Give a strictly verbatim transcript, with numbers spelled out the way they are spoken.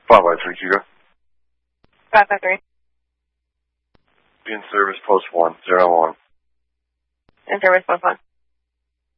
five five three, Chico. five five three. In service, post one, zero one. In service, post one.